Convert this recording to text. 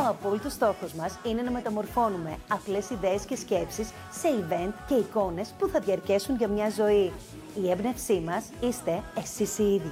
Ο απόλυτος στόχος μας είναι να μεταμορφώνουμε απλές ιδέες και σκέψεις σε event και εικόνες που θα διαρκέσουν για μια ζωή. Η έμπνευσή μας είστε εσείς οι ίδιοι.